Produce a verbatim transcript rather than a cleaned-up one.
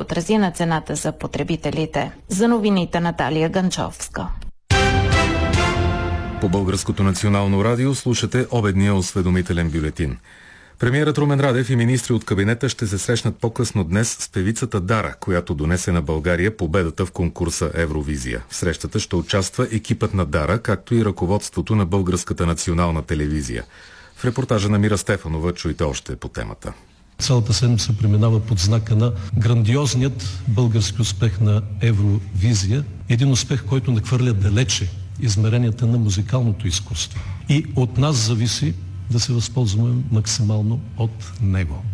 отрази на цената за потребителите. За новините Наталия Ганчовска. По Българското национално радио слушате обедния осведомителен бюлетин. Премиерът Румен Радев и министри от кабинета ще се срещнат по-късно днес с певицата Дара, която донесе на България победата в конкурса Евровизия. В срещата ще участва екипът на Дара, както и ръководството на Българската национална телевизия. В репортажа на Мира Стефанова чуйте още по темата. Цялата седмица преминава под знака на грандиозният български успех на Евровизия. Един успех, който надхвърля далече измеренията на музикалното изкуство. И от нас зависи да се възползваме максимално от него.